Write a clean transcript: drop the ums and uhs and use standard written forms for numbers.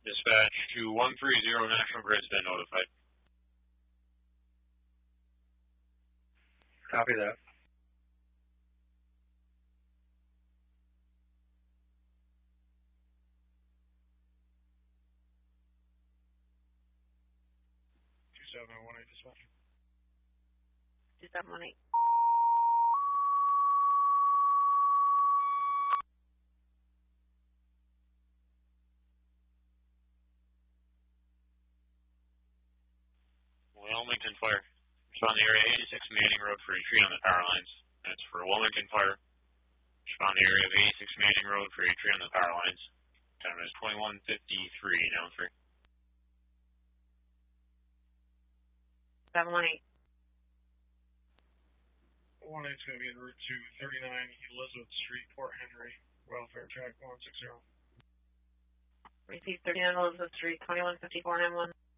Dispatch to 130 National Grid's been notified. Copy that. Dispatch. 2718. Wilmington Fire. Respond to area 86 Manning Road for a tree on the power lines. That's for Wilmington Fire. Respond to area of 86 Manning Road for a tree on the power lines. Time is 21:53, down 3. 718. 118's going to be en route to 39 Elizabeth Street, Port Henry, welfare track 160. Receive 39 Elizabeth Street, 2154 9-1.